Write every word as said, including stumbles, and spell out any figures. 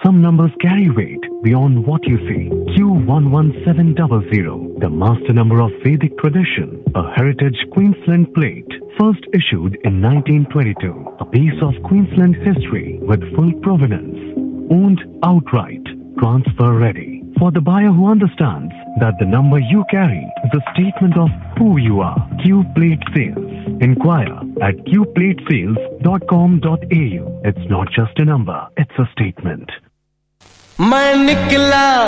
Some numbers carry weight beyond what you see. Q one one seven zero zero, the master number of Vedic tradition, a heritage Queensland plate, first issued in nineteen twenty-two. A piece of Queensland history with full provenance. Owned outright. Transfer ready. For the buyer who understands that the number you carry is a statement of who you are. Q Plate Sales. Inquire at q plate sales dot com dot a u. It's not just a number, it's a statement. मैं निकला